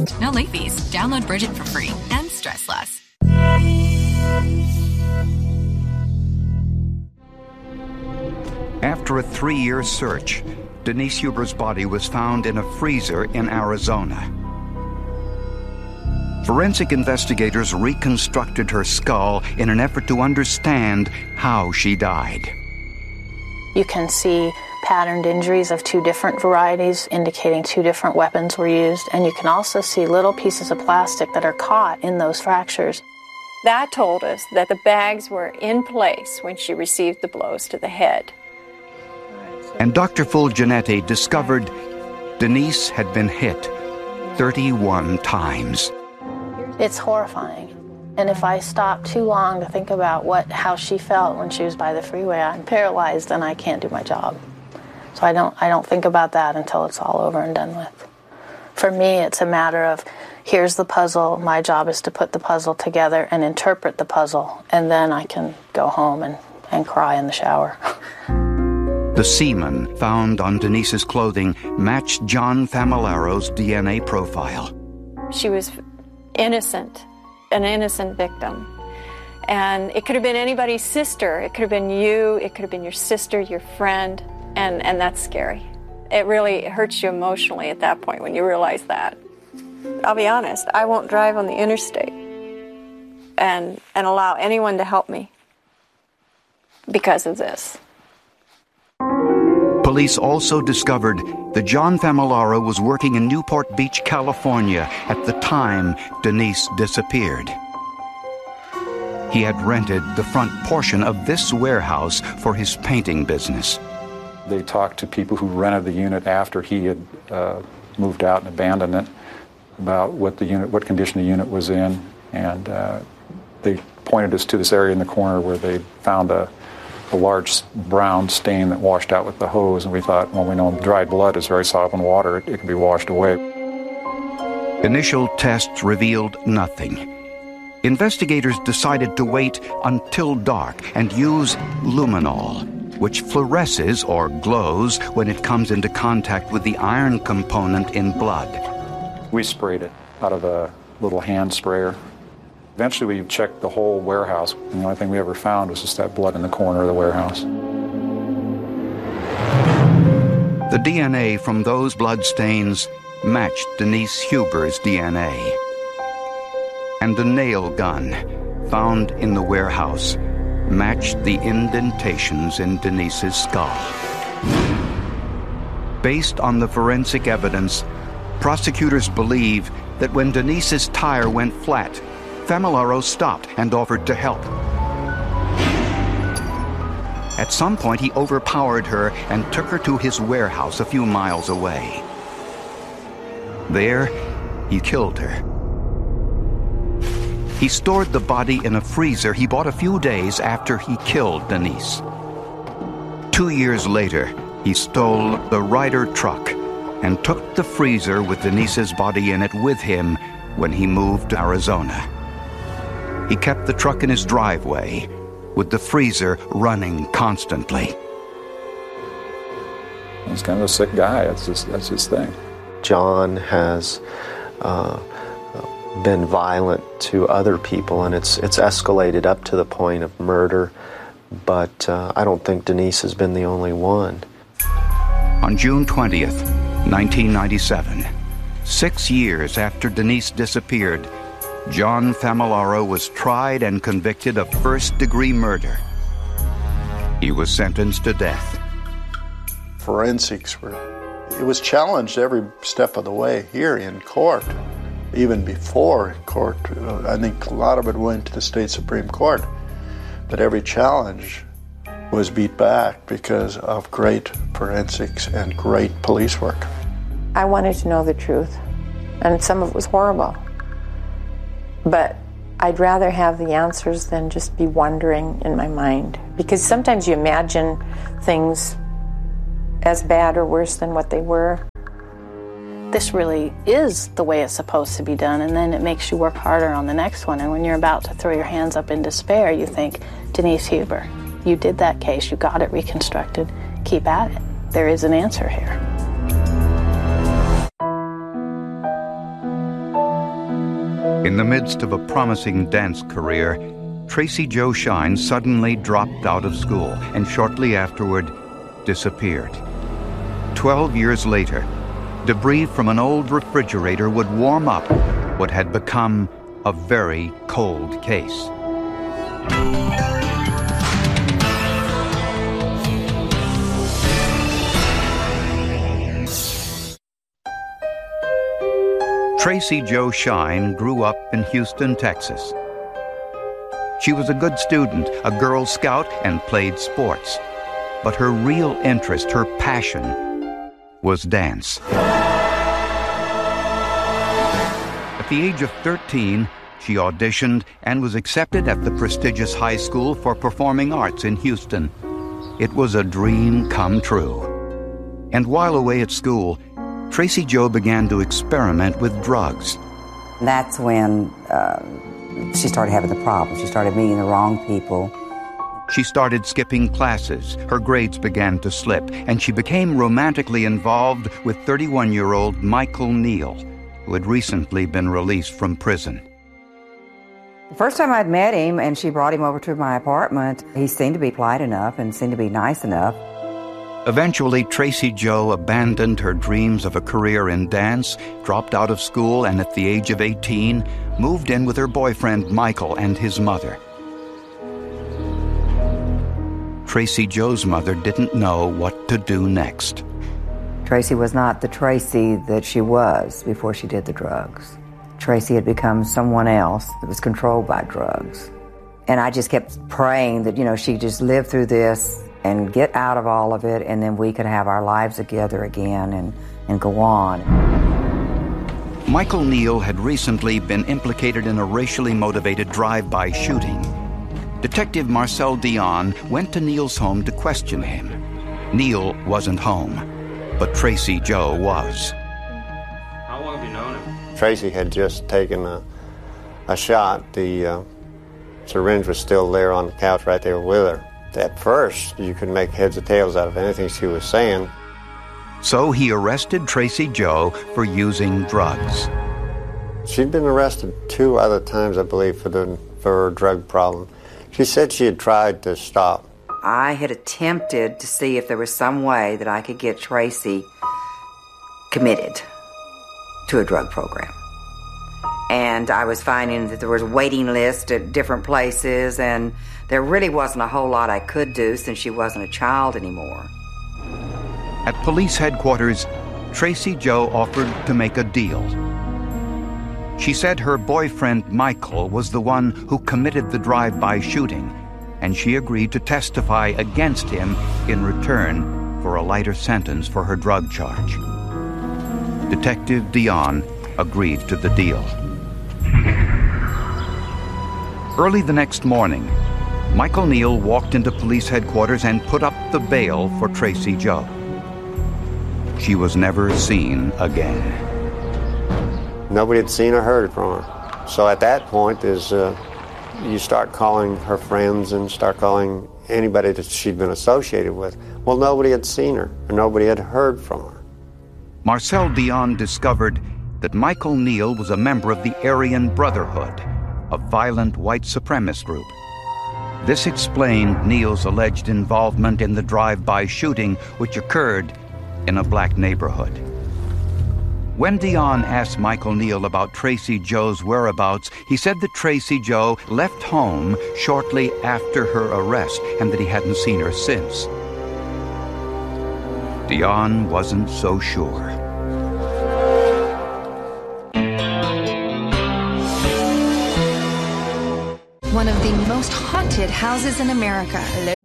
No late fees. Download Bridget for free and stress less. After a 3-year search, Denise Huber's body was found in a freezer in Arizona. Forensic investigators reconstructed her skull in an effort to understand how she died. You can see patterned injuries of 2 different varieties, indicating 2 different weapons were used, and you can also see little pieces of plastic that are caught in those fractures. That told us that the bags were in place when she received the blows to the head. And Dr. Fulginetti discovered Denise had been hit 31 times. It's horrifying. And if I stop too long to think about how she felt when she was by the freeway, I'm paralyzed and I can't do my job. So I don't think about that until it's all over and done with. For me, it's a matter of, here's the puzzle, my job is to put the puzzle together and interpret the puzzle, and then I can go home and cry in the shower. The semen found on Denise's clothing matched John Famillaro's DNA profile. She was innocent, an innocent victim. And it could have been anybody's sister. It could have been you. It could have been your sister, your friend. And that's scary. It really hurts you emotionally at that point when you realize that. I'll be honest, I won't drive on the interstate and allow anyone to help me because of this. Police also discovered that John Famillaro was working in Newport Beach, California at the time Denise disappeared. He had rented the front portion of this warehouse for his painting business. They talked to people who rented the unit after he had moved out and abandoned it about what condition the unit was in, and they pointed us to this area in the corner where they found a large brown stain that washed out with the hose, and we thought, well, we know dried blood is very soft in water, it can be washed away. Initial tests revealed nothing. Investigators decided to wait until dark and use luminol, which fluoresces or glows when it comes into contact with the iron component in blood. We sprayed it out of a little hand sprayer. Eventually we checked the whole warehouse, and the only thing we ever found was just that blood in the corner of the warehouse. The DNA from those blood stains matched Denise Huber's DNA. And the nail gun found in the warehouse matched the indentations in Denise's skull. Based on the forensic evidence, prosecutors believe that when Denise's tire went flat, Famillaro stopped and offered to help. At some point, he overpowered her and took her to his warehouse a few miles away. There, he killed her. He stored the body in a freezer he bought a few days after he killed Denise. 2 years later, he stole the Ryder truck and took the freezer with Denise's body in it with him when he moved to Arizona. He kept the truck in his driveway, with the freezer running constantly. He's kind of a sick guy. That's his thing. John has been violent to other people, and it's escalated up to the point of murder, but I don't think Denise has been the only one. On June 20th, 1997, 6 years after Denise disappeared, John Famillaro was tried and convicted of first-degree murder. He was sentenced to death. Forensics it was challenged every step of the way here in court. Even before court, I think a lot of it went to the state Supreme Court. But every challenge was beat back because of great forensics and great police work. I wanted to know the truth, and some of it was horrible. But I'd rather have the answers than just be wondering in my mind. Because sometimes you imagine things as bad or worse than what they were. This really is the way it's supposed to be done, and then it makes you work harder on the next one. And when you're about to throw your hands up in despair, you think, Denise Huber, you did that case, you got it reconstructed, keep at it. There is an answer here. In the midst of a promising dance career, Tracy Jo Shine suddenly dropped out of school and shortly afterward disappeared. 12 years later, debris from an old refrigerator would warm up what had become a very cold case. Tracy Jo Shine grew up in Houston, Texas. She was a good student, a Girl Scout, and played sports. But her real interest, her passion, was dance. At the age of 13, she auditioned and was accepted at the prestigious high school for performing arts in Houston. It was a dream come true. And while away at school, Tracy Jo began to experiment with drugs. That's when she started having the problem. She started meeting the wrong people. She started skipping classes, her grades began to slip, and she became romantically involved with 31-year-old Michael Neal, who had recently been released from prison. The first time I'd met him and she brought him over to my apartment, he seemed to be polite enough and seemed to be nice enough. Eventually, Tracy Jo abandoned her dreams of a career in dance, dropped out of school, and at the age of 18, moved in with her boyfriend Michael and his mother. Tracy Jo's mother didn't know what to do next. Tracy was not the Tracy that she was before she did the drugs. Tracy had become someone else that was controlled by drugs. And I just kept praying that, she'd just live through this and get out of all of it, and then we could have our lives together again and go on. Michael Neal had recently been implicated in a racially motivated drive-by shooting. Detective Marcel Dion went to Neal's home to question him. Neal wasn't home, but Tracy Jo was. How long have you known him? Tracy had just taken a shot. The syringe was still there on the couch right there with her. At first, you could make heads or tails out of anything she was saying. So he arrested Tracy Jo for using drugs. She'd been arrested 2 other times, I believe, for her drug problem. She said she had tried to stop. I had attempted to see if there was some way that I could get Tracy committed to a drug program. And I was finding that there was a waiting list at different places, and there really wasn't a whole lot I could do since she wasn't a child anymore. At police headquarters, Tracy Jo offered to make a deal. She said her boyfriend Michael was the one who committed the drive-by shooting, and she agreed to testify against him in return for a lighter sentence for her drug charge. Detective Dion agreed to the deal. Early the next morning, Michael Neal walked into police headquarters and put up the bail for Tracy Jo. She was never seen again. Nobody had seen or heard from her. So at that point you start calling her friends and start calling anybody that she'd been associated with. Well, nobody had seen her, or nobody had heard from her. Marcel Dion discovered that Michael Neal was a member of the Aryan Brotherhood, a violent white supremacist group. This explained Neal's alleged involvement in the drive-by shooting, which occurred in a black neighborhood. When Dion asked Michael Neal about Tracy Jo's whereabouts, he said that Tracy Jo left home shortly after her arrest and that he hadn't seen her since. Dion wasn't so sure. One of the most haunted houses in America.